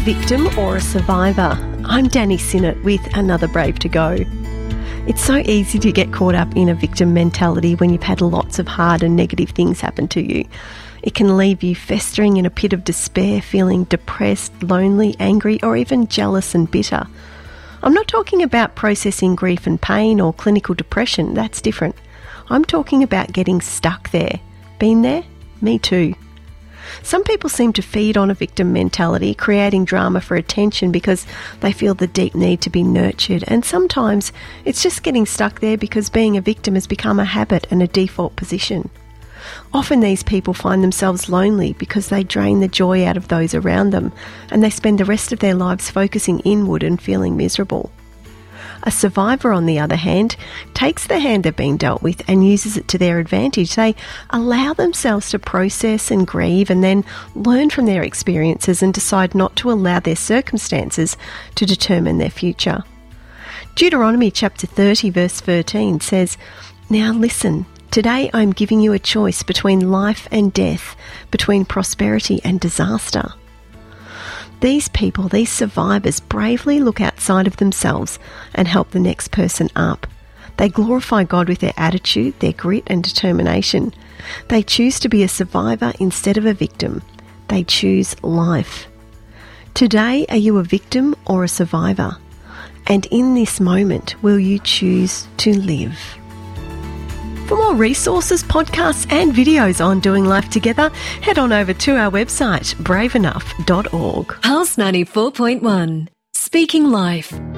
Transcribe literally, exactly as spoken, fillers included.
victim or a survivor? I'm Danny Sinnott with another Brave to Go. It's so easy to get caught up in a victim mentality when you've had lots of hard and negative things happen to you. It can leave you festering in a pit of despair, feeling depressed, lonely, angry, or even jealous and bitter. I'm not talking about processing grief and pain or clinical depression. That's different. I'm talking about getting stuck there. Been there? Me too. Some people seem to feed on a victim mentality, creating drama for attention because they feel the deep need to be nurtured. And sometimes it's just getting stuck there because being a victim has become a habit and a default position. Often these people find themselves lonely because they drain the joy out of those around them, and they spend the rest of their lives focusing inward and feeling miserable. A survivor, on the other hand, takes the hand they've been dealt with and uses it to their advantage. They allow themselves to process and grieve and then learn from their experiences and decide not to allow their circumstances to determine their future. Deuteronomy chapter thirty verse thirteen says, "Now listen, today I am giving you a choice between life and death, between prosperity and disaster." These people, these survivors, bravely look outside of themselves and help the next person up. They glorify God with their attitude, their grit and determination. They choose to be a survivor instead of a victim. They choose life. Today, are you a victim or a survivor? And in this moment, will you choose to live? For more resources, podcasts and videos on doing life together, head on over to our website, brave enough dot org. Pulse ninety-four point one, Speaking Life.